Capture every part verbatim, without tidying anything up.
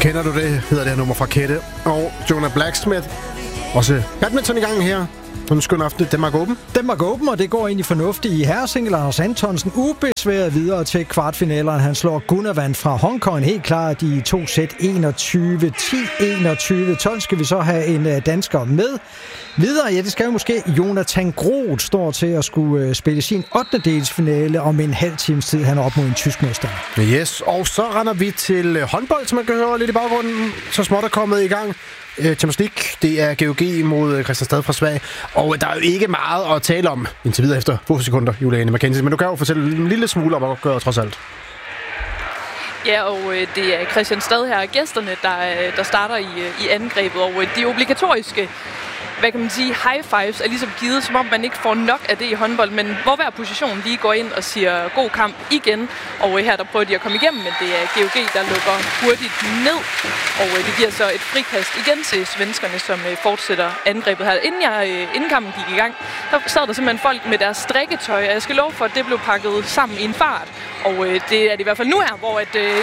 Kender du det, hedder det her nummer fra Kette og Jonah Blacksmith. Også badminton i gang her. Nu skøn aften, Danmark Open. Danmark Open, og det går egentlig fornuftigt i herresingle. Anders Antonsen ubesværet videre til kvartfinalerne. Han slår Gunnarsson fra Hongkong helt klart i to sæt enogtyve ti enogtyve tolv. Skal vi så have en dansker med videre? Ja, det skal jo måske. Jonathan Groth står til at skulle spille sin ottendedelsfinale om en halv times tid. Han er op mod en tysk modstander. Yes, og så render vi til håndbold, som man kan høre lidt i baggrunden. Så småt er kommet i gang. Champions League, det er G O G mod Kristianstad fra Sverige. Og der er jo ikke meget at tale om indtil videre efter få sekunder, Juliane Mackenzie. Men du kan jo fortælle en lille smule om, hvad du gør trods alt. Ja, og øh, det er Kristianstad her, gæsterne, der, der starter i, i angrebet. Og øh, de obligatoriske, hvad kan man sige, high fives er ligesom givet, som om man ikke får nok af det i håndbold, men hvor hver position lige går ind og siger god kamp igen. Og øh, her der prøver de at komme igennem, men det er G O G, der lukker hurtigt ned. Og øh, det giver så et frikast igen til svenskerne, som øh, fortsætter angrebet her. Inden, jeg, øh, inden kampen gik i gang, der sad der simpelthen folk med deres strikketøj, og jeg skal love for, at det blev pakket sammen i en fart. Og øh, det er det i hvert fald nu her, hvor at, øh,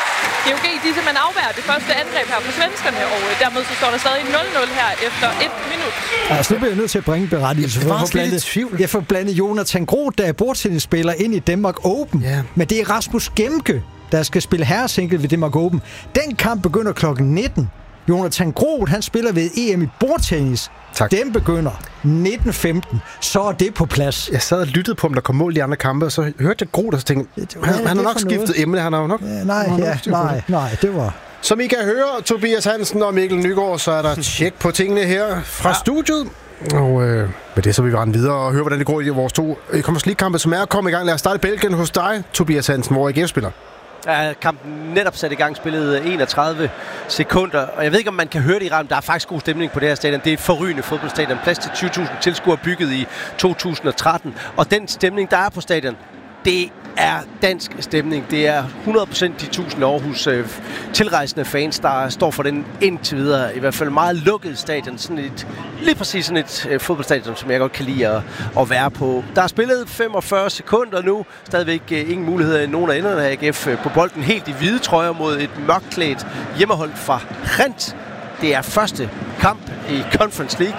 G O G, de simpelthen afværger det første angreb her på svenskerne, og øh, dermed så står der stadig nul nul her efter et minut. Altså, nu bliver jeg nødt til at bringe berettigelse for at få blandet, jeg får blandet Jonathan Groth, der er bordtennisspiller, ind i Danmark Open. Yeah. Men det er Rasmus Gemke, der skal spille herresingle ved Danmark Open. Den kamp begynder klokken nitten. Jonathan Groth, han spiller ved E M i bordtennis. Tak. Den begynder nitten femten. Så er det på plads. Jeg sad og lyttede på, om der kom mål i de andre kampe, og så hørte jeg Groth, og så tænkte jeg, han, han har nok skiftet noget. emne. Han har jo nok... Ja, nej, ja, nej, nej, det var... Som I kan høre, Tobias Hansen og Mikkel Nygaard, så er der tjek på tingene her fra ja. studiet. Og øh, med det så vil vi rende videre og høre, hvordan det går i vores to Champions League-kampe, som er kommet i gang. Lad os starte i Belgien hos dig, Tobias Hansen, hvor A G F spiller. Ja, kampen netop sat i gang, spillet enogtredive sekunder, og jeg ved ikke, om man kan høre det i rammen. Der er faktisk god stemning på det her stadion. Det er et forrygende fodboldstadion. Plads til tyve tusind tilskuere bygget i to tusind og tretten, og den stemning, der er på stadion, det er dansk stemning. Det er hundrede procent de tusind Aarhus øh, tilrejsende fans, der står for den indtil videre. I hvert fald meget lukket stadion. Sådan et, lige præcis sådan et øh, fodboldstadion, som jeg godt kan lide at, at være på. Der er spillet femogfyrre sekunder nu. Stadigvæk øh, ingen muligheder i nogen af enderne af A G F øh, på bolden. Helt i hvide trøjer mod et mørkklædt hjemmehold fra Rent. Det er første kamp i Conference League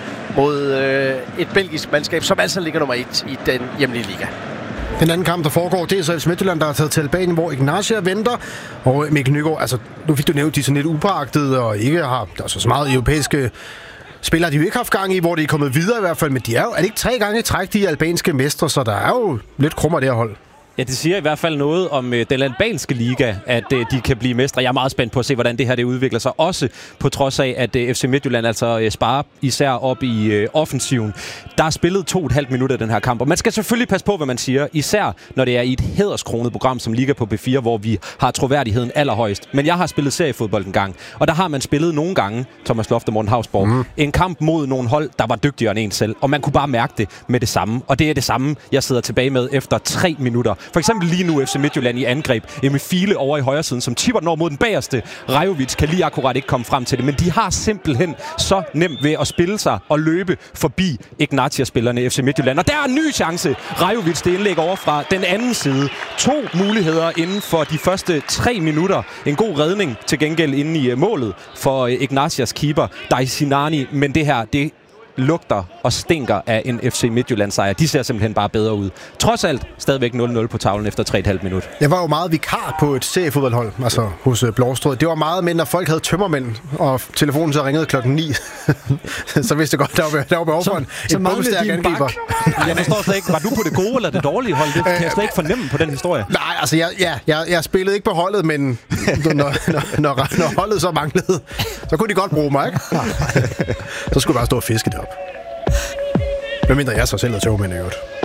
mod øh, et belgisk mandskab, som altså ligger nummer et i den hjemlige liga. Den anden kamp, der foregår, det er så F C Midtjylland, der har taget til Albanien, hvor Ignacia venter. Og Mikkel Nygaard, altså nu fik du nævnt, de er sådan lidt upåagtede og ikke har altså, så meget europæiske spillere, de jo ikke haft gang i, hvor de er kommet videre i hvert fald. Men de er jo, er det ikke tre gange i træk, de albanske mestre, så der er jo lidt krummer det her hold. Ja, det siger i hvert fald noget om øh, den albanske liga, at øh, de kan blive mestre. Jeg er meget spændt på at se, hvordan det her det udvikler sig. Også på trods af, at øh, F C Midtjylland altså øh, sparer især op i øh, offensiven. Der er spillet to og et halvt minut af den her kamp, og man skal selvfølgelig passe på, hvad man siger. Især når det er i et hæderskronet program som Liga på B fire, hvor vi har troværdigheden allerhøjst. Men jeg har spillet seriefodbold en gang, og der har man spillet nogle gange, Thomas Loft og Morten Hausborg, mm. en kamp mod nogle hold, der var dygtigere end en selv. Og man kunne bare mærke det med det samme. Og det er det samme, jeg sidder tilbage med efter tre minutter. For eksempel lige nu F C Midtjylland i angreb. Emil Fiele over i højre siden, som tipper den over mod den bagerste. Rajovic kan lige akkurat ikke komme frem til det, men de har simpelthen så nemt ved at spille sig og løbe forbi Ignatia-spillerne i F C Midtjylland. Og der er en ny chance. Rajovic, det indlæg over fra den anden side. To muligheder inden for de første tre minutter. En god redning til gengæld inde i målet for Ignatias keeper, Daisinani. Men det her, det lugter og stinker af en F C Midtjylland sejr. De ser simpelthen bare bedre ud. Trods alt stadigvæk nul nul på tavlen efter tre og et halvt minut. Jeg var jo meget vikar på et seriefodboldhold, altså hos Blåstrød. Det var meget mindre, folk havde tømmermænd, og telefonen så ringede klokken ni. Så vidste jeg godt, der var, der var behov for en, en bumstærk angriber. Jeg forstår slet ikke, var du på det gode eller det dårlige hold? Det kan jeg slet ikke fornemme på den historie. Nej, altså jeg, ja, jeg, jeg spillede ikke på holdet, men når, når, når, når holdet så manglede, så kunne de godt bruge mig, ikke? Så skulle jeg bare stå og fiske det op. Hvad mindre jeg så selv havde tømmermænd i øvrigt.